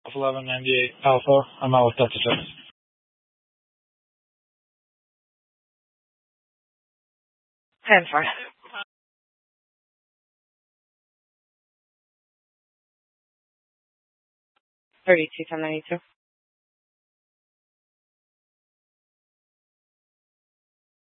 1198 Alpha. I'm out with Delta 6. 10-4. 32, 1092.